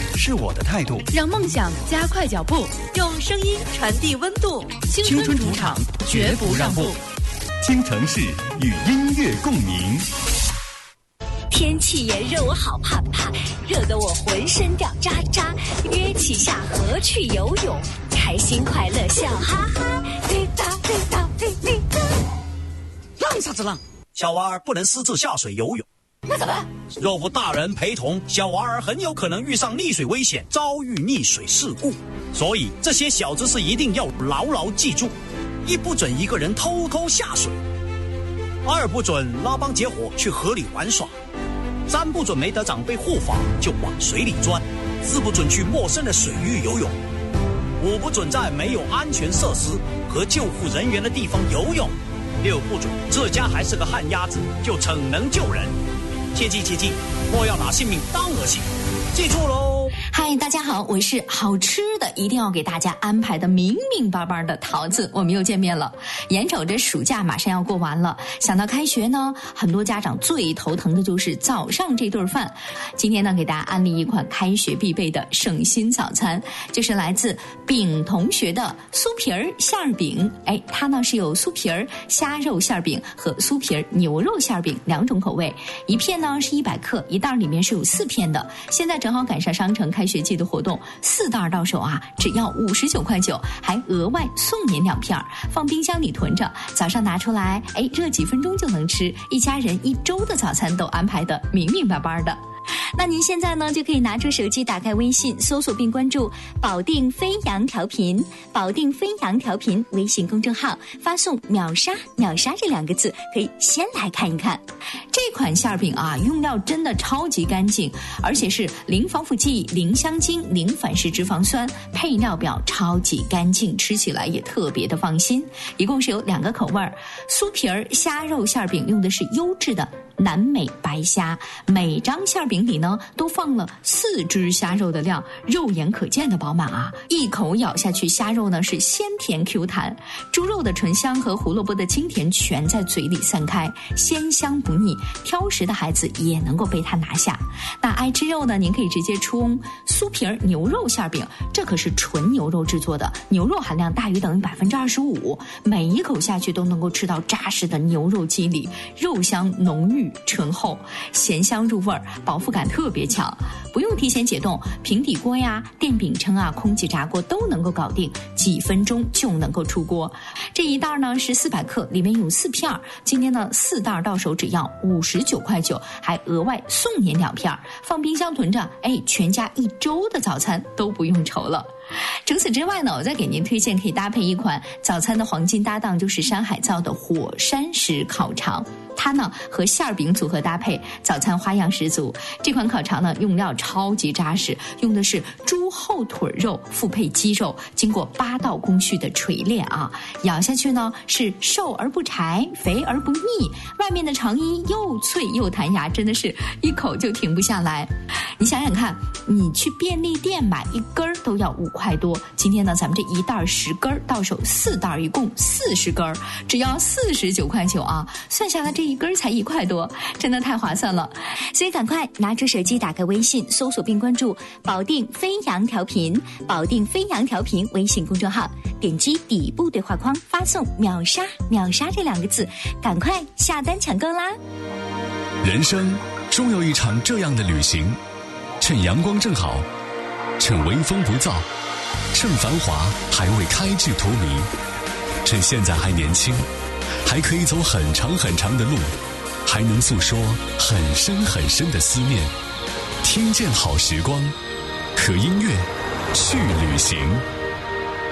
是我的态度， 让梦想加快脚步，用声音传递温度。青春主场，绝不让步。 听城市与音乐共鸣。 天气炎热，我好怕怕，热得我浑身掉渣渣。约起下河去游泳，开心快乐笑哈哈。滴答滴答滴滴答。 浪啥子浪？小娃儿不能私自下水游泳。 那怎么？ 若无大人陪同，小娃儿很有可能遇上溺水危险，遭遇溺水事故。所以这些小知识一定要牢牢记住：一不准一个人偷偷下水；2不准拉帮结伙去河里玩耍；3不准没得长辈护法就往水里钻；4不准去陌生的水域游泳；5不准在没有安全设施和救护人员的地方游泳；6不准这家还是个旱鸭子就逞能救人。切记切记，莫要拿性命当儿戏，记住喽！ 嗨，大家好，我是好吃的一定要给大家安排的明明白白的桃子，我们又见面了。眼瞅着暑假马上要过完了，想到开学呢，很多家长最头疼的就是早上这顿饭。今天呢，给大家安利一款开学必备的省心早餐，就是来自饼同学的酥皮儿馅儿饼。它呢是有酥皮儿虾肉馅儿饼和酥皮儿牛肉馅儿饼2种口味，一片呢是100克，一袋里面是有4片的。现在正好赶上商城开学季的活动，4袋到手啊，只要59.9块，还额外送您2片，放冰箱里囤着，早上拿出来，热几分钟就能吃，一家人1周的早餐都安排得明明白白的。那您现在呢就可以拿出手机，打开微信，搜索并关注保定飞扬调频，保定飞扬调频微信公众号，发送秒杀秒杀这2个字，可以先来看一看。这款馅饼啊，用料真的超级干净，而且是零防腐剂、零香精、零反式脂肪酸，配料表超级干净，吃起来也特别的放心。一共是有2个口味，酥皮儿虾肉馅饼用的是优质的南美白虾，每张馅饼里呢都放了4只虾肉的量，肉眼可见的饱满啊！一口咬下去，虾肉呢是鲜甜 Q 弹，猪肉的醇香和胡萝卜的清甜全在嘴里散开，鲜香不腻，挑食的孩子也能够被它拿下。那爱吃肉呢，您可以直接冲酥皮儿牛肉馅饼，这可是纯牛肉制作的，牛肉含量大于等于25%，每一口下去都能够吃到扎实的牛肉肌理，肉香浓郁醇厚，咸香入味，饱腹感特别强，不用提前解冻，平底锅呀、电饼铛啊、空气炸锅都能够搞定，几分钟就能够出锅。这一袋呢是400克，里面有4片，今天呢4袋到手只要59.9块，还额外送您2片，放冰箱囤着，全家1周的早餐都不用愁了。除此之外呢，我再给您推荐可以搭配一款早餐的黄金搭档，就是山海灶的火山石烤肠。它呢和馅饼组合搭配，早餐花样十足。这款烤肠呢用料超级扎实，用的是猪后腿肉复配鸡肉，经过8道工序的锤炼啊，咬下去呢是瘦而不柴，肥而不腻，外面的肠衣又脆又弹牙，真的是一口就停不下来。你想想看，你去便利店买1根都要5块多，今天呢咱们这一袋10根到手4袋，一共40根，只要49.9块啊，算下来这1根才1块多，真的太划算了。 所以赶快拿出手机，打开微信，搜索并关注保定飞扬调频，保定飞扬调频微信公众号，点击底部对话框，发送秒杀秒杀这2个字，赶快下单抢购啦。 人生终有一场这样的旅行，趁阳光正好，趁微风不燥，趁繁华还未开至荼蘼，趁现在还年轻，还可以走很长很长的路，还能诉说很深很深的思念。听见好时光，和音乐去旅行。